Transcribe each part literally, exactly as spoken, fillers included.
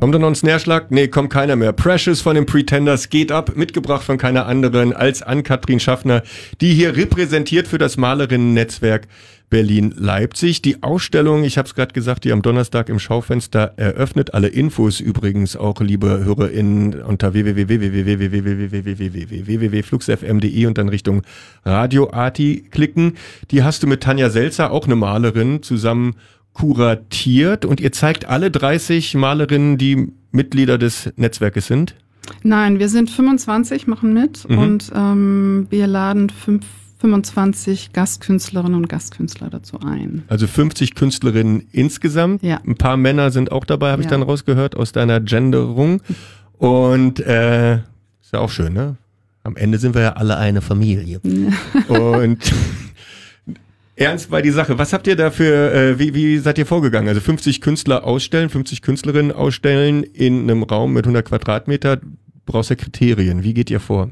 Kommt da noch ein Snare-Schlag? Nee, kommt keiner mehr. Precious von den Pretenders geht ab, mitgebracht von keiner anderen als Ann-Kathrin Schaffner, die hier repräsentiert für das Malerinnen-Netzwerk Berlin-Leipzig. Die Ausstellung, ich habe es gerade gesagt, die am Donnerstag im Schaufenster eröffnet. Alle Infos übrigens auch, liebe HörerInnen, unter w w w punkt w w w punkt flux f m punkt d e und dann Richtung Radioarti klicken. Die hast du mit Tanja Selzer, auch eine Malerin, zusammen kuratiert und ihr zeigt alle dreißig Malerinnen, die Mitglieder des Netzwerkes sind? Nein, wir sind fünfundzwanzig, machen mit mhm. und ähm, wir laden fünf fünfundzwanzig Gastkünstlerinnen und Gastkünstler dazu ein. Also fünfzig Künstlerinnen insgesamt. Ja. Ein paar Männer sind auch dabei, habe ja. ich dann rausgehört, aus deiner Genderung. Und äh, ist ja auch schön, ne? Am Ende sind wir ja alle eine Familie. Ja. Und ernst war die Sache. Was habt ihr da für, äh, wie, wie seid ihr vorgegangen? Also fünfzig Künstler ausstellen, fünfzig Künstlerinnen ausstellen in einem Raum mit hundert Quadratmeter. Brauchst ja Kriterien. Wie geht ihr vor?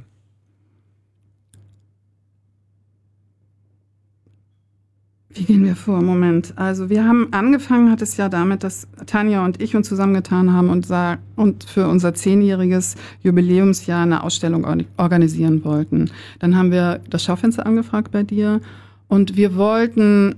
Wie gehen wir vor? Moment. Also wir haben angefangen, hat es ja damit, dass Tanja und ich uns zusammengetan haben und, sag, und für unser zehnjähriges Jubiläumsjahr eine Ausstellung organisieren wollten. Dann haben wir das Schaufenster angefragt bei dir und wir wollten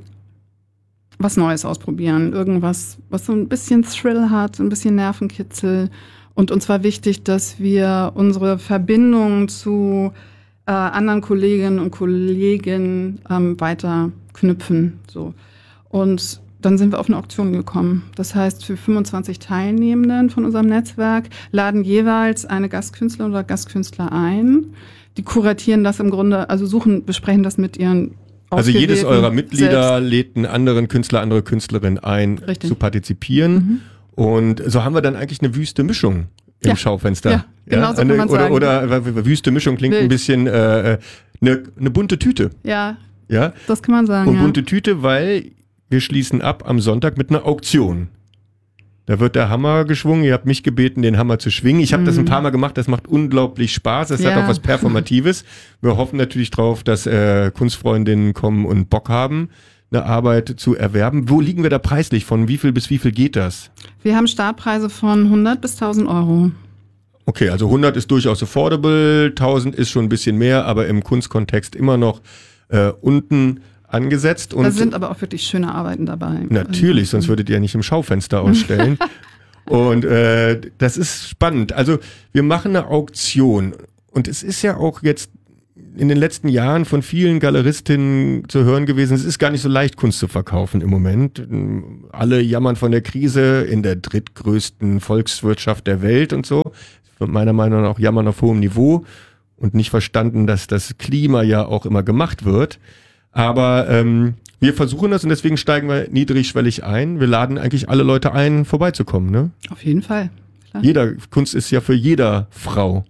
was Neues ausprobieren. Irgendwas, was so ein bisschen Thrill hat, ein bisschen Nervenkitzel. Und uns war wichtig, dass wir unsere Verbindung zu äh, anderen Kolleginnen und Kollegen ähm, weiter knüpfen, so. Und dann sind wir auf eine Auktion gekommen. Das heißt, für fünfundzwanzig Teilnehmenden von unserem Netzwerk laden jeweils eine Gastkünstlerin oder Gastkünstler ein. Die kuratieren das im Grunde, also suchen, besprechen das mit ihren Also jedes eurer Mitglieder selbst. lädt einen anderen Künstler, andere Künstlerin ein, Richtig. zu partizipieren. Mhm. Und so haben wir dann eigentlich eine wüste Mischung im ja. Schaufenster. Ja, genau ja? so kann man oder, sagen. Oder, oder wüste Mischung klingt Wild. ein bisschen äh, eine, eine bunte Tüte. Ja. Ja, das kann man sagen. Und ja. bunte Tüte, weil wir schließen ab am Sonntag mit einer Auktion. Da wird der Hammer geschwungen. Ihr habt mich gebeten, den Hammer zu schwingen. Ich habe mm. das ein paar Mal gemacht. Das macht unglaublich Spaß. Das ja. hat auch was Performatives. Wir hoffen natürlich drauf, dass äh, Kunstfreundinnen kommen und Bock haben, eine Arbeit zu erwerben. Wo liegen wir da preislich? Von wie viel bis wie viel geht das? Wir haben Startpreise von hundert bis tausend Euro. Okay, also hundert ist durchaus affordable, tausend ist schon ein bisschen mehr, aber im Kunstkontext immer noch Äh, unten angesetzt. Und da sind aber auch wirklich schöne Arbeiten dabei. Natürlich, sonst würdet ihr ja nicht im Schaufenster ausstellen. Und äh, das ist spannend. Also wir machen eine Auktion und es ist ja auch jetzt in den letzten Jahren von vielen Galeristinnen zu hören gewesen, es ist gar nicht so leicht, Kunst zu verkaufen im Moment. Alle jammern von der Krise in der drittgrößten Volkswirtschaft der Welt und so. Meiner Meinung nach auch jammern auf hohem Niveau. Und nicht verstanden, dass das Klima ja auch immer gemacht wird. Aber ähm, wir versuchen das und deswegen steigen wir niedrigschwellig ein. Wir laden eigentlich alle Leute ein, vorbeizukommen, ne? Auf jeden Fall. Klar. Jeder, Kunst ist ja für jeder Frau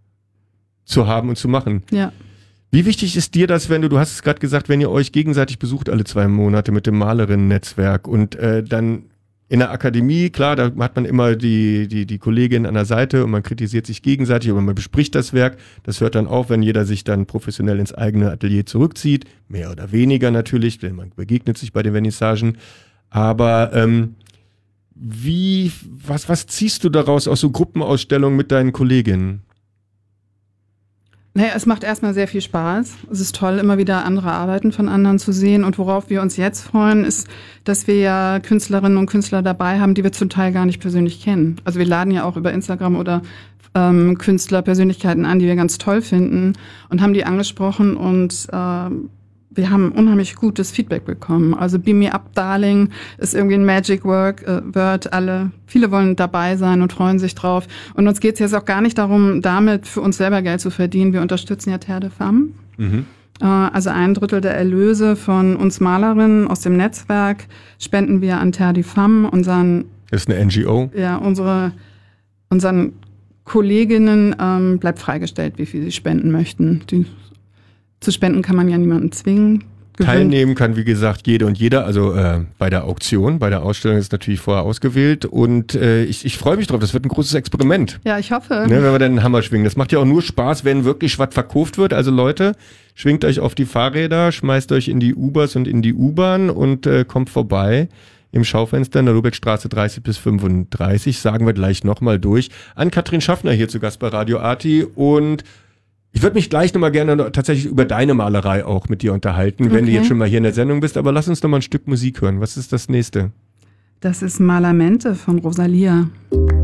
zu haben und zu machen. Ja. Wie wichtig ist dir das, wenn du, du hast es gerade gesagt, wenn ihr euch gegenseitig besucht alle zwei Monate mit dem Malerinnen-Netzwerk und äh, dann in der Akademie, klar, da hat man immer die, die, die Kollegin an der Seite und man kritisiert sich gegenseitig, aber man bespricht das Werk. Das hört dann auf, wenn jeder sich dann professionell ins eigene Atelier zurückzieht. Mehr oder weniger natürlich, denn man begegnet sich bei den Vernissagen. Aber ähm, wie, was, was ziehst du daraus aus so Gruppenausstellungen mit deinen Kolleginnen? Naja, es macht erstmal sehr viel Spaß. Es ist toll, immer wieder andere Arbeiten von anderen zu sehen. Und worauf wir uns jetzt freuen, ist, dass wir ja Künstlerinnen und Künstler dabei haben, die wir zum Teil gar nicht persönlich kennen. Also wir laden ja auch über Instagram oder ähm, Künstler, Persönlichkeiten an, die wir ganz toll finden und haben die angesprochen und ähm, wir haben unheimlich gutes Feedback bekommen. Also Beam Me Up Darling ist irgendwie ein Magic Work, äh, Word. Alle, viele wollen dabei sein und freuen sich drauf. Und uns geht es jetzt auch gar nicht darum, damit für uns selber Geld zu verdienen. Wir unterstützen ja Terre de Femme. Mhm. Äh, also ein Drittel der Erlöse von uns Malerinnen aus dem Netzwerk spenden wir an Terre de Femme, unseren... Das ist eine N G O? Ja, unsere, unseren Kolleginnen ähm, bleibt freigestellt, wie viel sie spenden möchten. Die, Zu spenden kann man ja niemanden zwingen. Gewinnt. Teilnehmen kann, wie gesagt, jede und jeder. Also äh, bei der Auktion, bei der Ausstellung ist natürlich vorher ausgewählt. Und äh, ich, ich freue mich drauf. Das wird ein großes Experiment. Ja, ich hoffe. Ne, wenn wir dann den Hammer schwingen. Das macht ja auch nur Spaß, wenn wirklich was verkauft wird. Also Leute, schwingt euch auf die Fahrräder, schmeißt euch in die Ubers und in die U-Bahn und äh, kommt vorbei. im Schaufenster in der Lubeckstraße dreißig bis fünfunddreißig. Sagen wir gleich nochmal durch. Ann-Kathrin Schaffner hier zu Gast bei Radio Arti. Und ich würde mich gleich nochmal gerne tatsächlich über deine Malerei auch mit dir unterhalten, wenn Okay. du jetzt schon mal hier in der Sendung bist. Aber lass uns doch mal ein Stück Musik hören. Was ist das nächste? Das ist Malamente von Rosalia.